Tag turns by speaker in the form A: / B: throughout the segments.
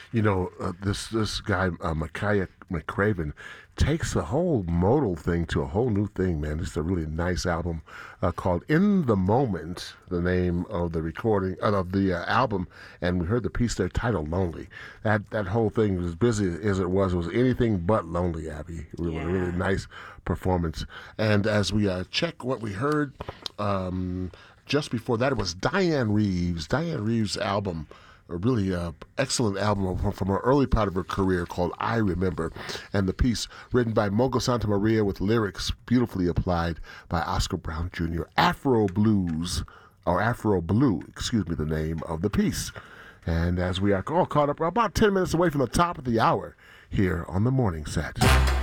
A: This guy, Micaiah McCraven, takes the whole modal thing to a whole new thing, man. It's a really nice album called "In the Moment," the name of the recording of the album, and we heard the piece there titled "Lonely." That whole thing, as busy as it was anything but lonely. Abby, really nice performance. And as we check what we heard just before that, it was Diane Reeves. Diane Reeves' album, a really excellent album from her early part of her career called I Remember, and the piece written by Mogo Santa Maria with lyrics beautifully applied by Oscar Brown Jr. Afro Blue, the name of the piece. And as we are all caught up, we're about 10 minutes away from the top of the hour here on the morning set.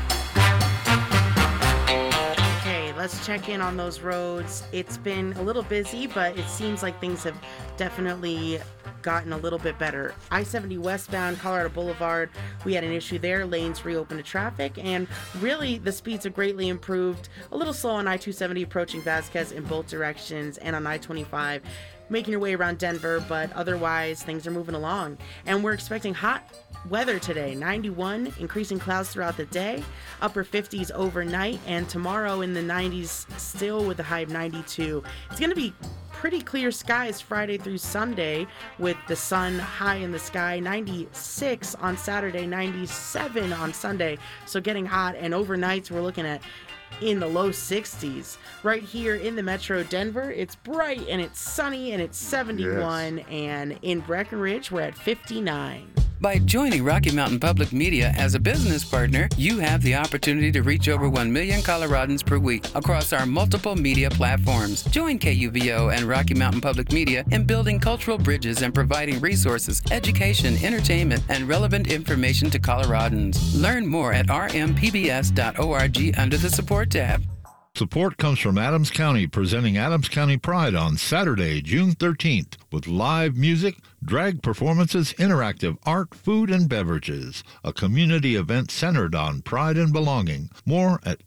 B: Let's check in on those roads. It's been a little busy, but it seems like things have definitely gotten a little bit better. I-70 westbound, Colorado Boulevard, we had an issue there. Lanes reopened to traffic, and really the speeds have greatly improved. A little slow on I-270 approaching Vasquez in both directions, and on I-25 making your way around Denver, but otherwise things are moving along. And we're expecting hot weather today. 91, increasing clouds throughout the day, upper 50s overnight, and tomorrow in the 90s still with a high of 92. It's going to be pretty clear skies Friday through Sunday with the sun high in the sky. 96 on Saturday, 97 on Sunday, so getting hot. And overnights we're looking at in the low 60s. Right here in the metro Denver, it's bright and it's sunny and it's 71. Yes. And in Breckenridge, we're at 59.
C: By joining Rocky Mountain Public Media as a business partner, you have the opportunity to reach over 1 million Coloradans per week across our multiple media platforms. Join KUVO and Rocky Mountain Public Media in building cultural bridges and providing resources, education, entertainment, and relevant information to Coloradans. Learn more at rmpbs.org under the support tab.
D: Support comes from Adams County, presenting Adams County Pride on Saturday, June 13th, with live music, drag performances, interactive art, food, and beverages. A community event centered on pride and belonging. More at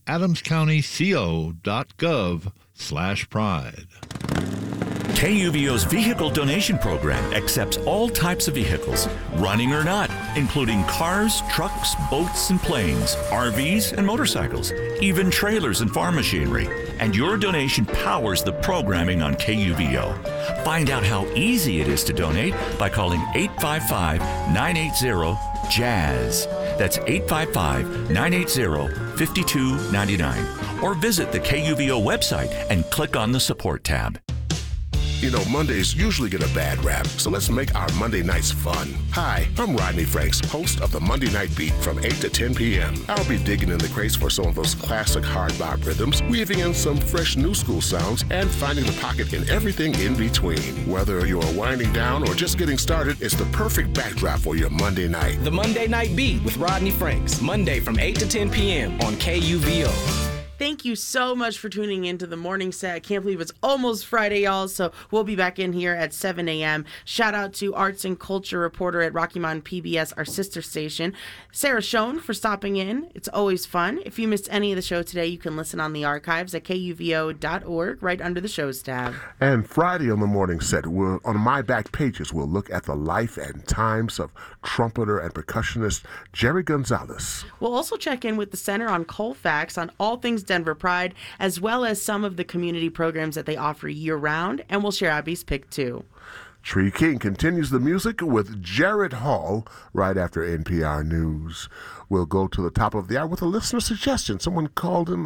D: adamscountyco.gov/pride.
E: KUVO's vehicle donation program accepts all types of vehicles, running or not, including cars, trucks, boats, and planes, RVs, and motorcycles, even trailers and farm machinery. And your donation powers the programming on KUVO. Find out how easy it is to donate by calling 855-980-JAZZ. That's 855-980-5299. Or visit the KUVO website and click on the support tab.
A: Mondays usually get a bad rap, so let's make our Monday nights fun. Hi, I'm Rodney Franks, host of the Monday Night Beat from 8 to 10 p.m. I'll be digging in the crates for some of those classic hard bop rhythms, weaving in some fresh new school sounds, and finding the pocket in everything in between. Whether you're winding down or just getting started, it's the perfect backdrop for your Monday night.
F: The Monday Night Beat with Rodney Franks, Monday from 8 to 10 p.m. on KUVO.
B: Thank you so much for tuning in to the morning set. I can't believe it's almost Friday, y'all, so we'll be back in here at 7 a.m. Shout out to arts and culture reporter at Rocky Mountain PBS, our sister station, Sarah Schoen, for stopping in. It's always fun. If you missed any of the show today, you can listen on the archives at kuvo.org right under the shows tab.
A: And Friday on the morning set, on my back pages, we'll look at the life and times of trumpeter and percussionist Jerry Gonzalez.
B: We'll also check in with the Center on Colfax on all things Denver Pride, as well as some of the community programs that they offer year-round, and we'll share Abby's pick, too.
A: Tree King continues the music with Jared Hall right after NPR News. We'll go to the top of the hour with a listener suggestion. Someone called in